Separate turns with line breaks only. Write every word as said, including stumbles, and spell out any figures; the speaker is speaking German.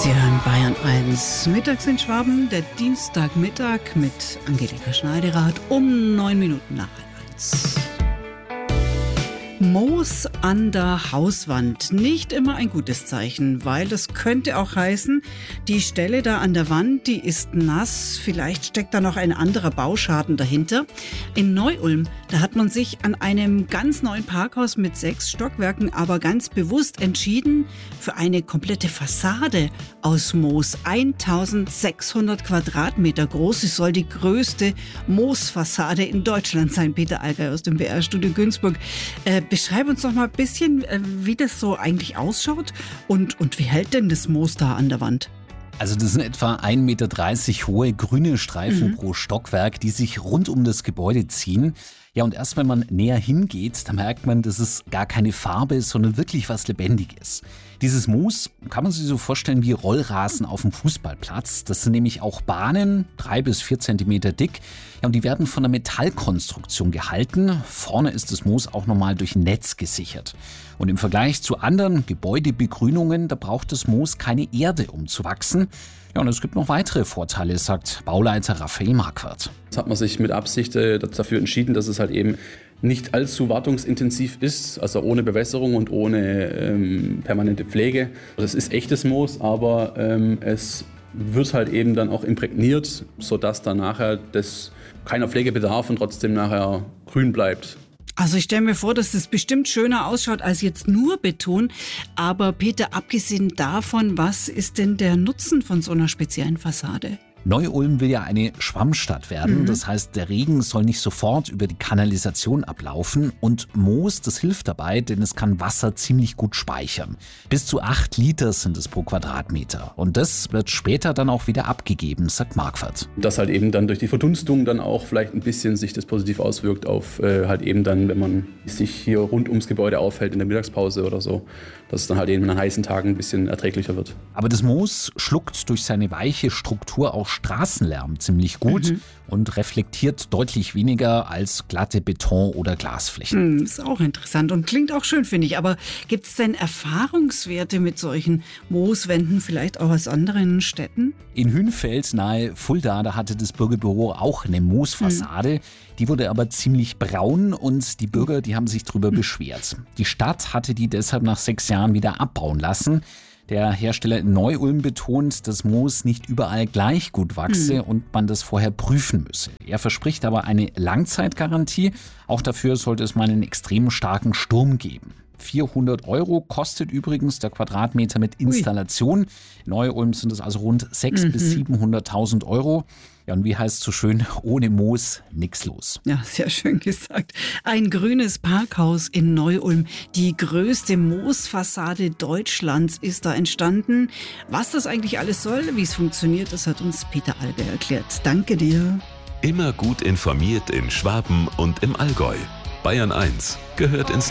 Sie hören Bayern eins. Mittags in Schwaben, der Dienstagmittag mit Angelika Schneiderath um neun Minuten nach halb eins. Moos an der Hauswand. Nicht immer ein gutes Zeichen, weil das könnte auch heißen, die Stelle da an der Wand, die ist nass. Vielleicht steckt da noch ein anderer Bauschaden dahinter. In Neu-Ulm, da hat man sich an einem ganz neuen Parkhaus mit sechs Stockwerken aber ganz bewusst entschieden für eine komplette Fassade aus Moos. eintausendsechshundert Quadratmeter groß. Es soll die größte Moosfassade in Deutschland sein. Peter Allgeier aus dem B R-Studio Günzburg. Äh, Beschreib uns doch mal ein bisschen, wie das so eigentlich ausschaut und, und wie hält denn das Moos da an der Wand?
Also das sind etwa ein Meter dreißig hohe grüne Streifen mhm. pro Stockwerk, die sich rund um das Gebäude ziehen. Ja, und erst wenn man näher hingeht, da merkt man, dass es gar keine Farbe ist, sondern wirklich was Lebendiges. Dieses Moos kann man sich so vorstellen wie Rollrasen auf dem Fußballplatz. Das sind nämlich auch Bahnen, drei bis vier Zentimeter dick. Ja, und die werden von einer Metallkonstruktion gehalten. Vorne ist das Moos auch nochmal durch ein Netz gesichert. Und im Vergleich zu anderen Gebäudebegrünungen, da braucht das Moos keine Erde, um zu wachsen. Ja, und es gibt noch weitere Vorteile, sagt Bauleiter Raphael Marquardt.
Jetzt hat man sich mit Absicht äh, dafür entschieden, dass es halt eben nicht allzu wartungsintensiv ist, also ohne Bewässerung und ohne ähm, permanente Pflege. Das ist echtes Moos, aber ähm, es wird halt eben dann auch imprägniert, sodass dann nachher das keiner Pflegebedarf und trotzdem nachher grün bleibt.
Also ich stelle mir vor, dass das bestimmt schöner ausschaut als jetzt nur Beton. Aber Peter, abgesehen davon, was ist denn der Nutzen von so einer speziellen Fassade?
Neu-Ulm will ja eine Schwammstadt werden. Mhm. Das heißt, der Regen soll nicht sofort über die Kanalisation ablaufen. Und Moos, das hilft dabei, denn es kann Wasser ziemlich gut speichern. Bis zu acht Liter sind es pro Quadratmeter. Und das wird später dann auch wieder abgegeben, sagt Marquardt.
Dass halt eben dann durch die Verdunstung dann auch vielleicht ein bisschen sich das positiv auswirkt auf äh, halt eben dann, wenn man sich hier rund ums Gebäude aufhält in der Mittagspause oder so, dass es dann halt eben an heißen Tagen ein bisschen erträglicher wird.
Aber das Moos schluckt durch seine weiche Struktur auch Straßenlärm ziemlich gut mhm. und reflektiert deutlich weniger als glatte Beton- oder Glasflächen.
Mhm, ist auch interessant und klingt auch schön, finde ich. Aber gibt es denn Erfahrungswerte mit solchen Mooswänden, vielleicht auch aus anderen Städten?
In Hünfeld nahe Fulda, da hatte das Bürgerbüro auch eine Moosfassade. Mhm. Die wurde aber ziemlich braun und die Bürger, die haben sich darüber mhm. beschwert. Die Stadt hatte die deshalb nach sechs Jahren wieder abbauen lassen. Der Hersteller in Neu-Ulm betont, dass Moos nicht überall gleich gut wachse mhm. und man das vorher prüfen müsse. Er verspricht aber eine Langzeitgarantie. Auch dafür sollte es mal einen extrem starken Sturm geben. vierhundert Euro kostet übrigens der Quadratmeter mit Installation. In Neu-Ulm sind es also rund sechshunderttausend mhm. bis siebenhunderttausend Euro. Ja, und wie heißt es so schön, ohne Moos nix los.
Ja, sehr schön gesagt. Ein grünes Parkhaus in Neu-Ulm. Die größte Moosfassade Deutschlands ist da entstanden. Was das eigentlich alles soll, wie es funktioniert, das hat uns Peter Allgeier erklärt. Danke dir.
Immer gut informiert in Schwaben und im Allgäu. Bayern eins gehört ins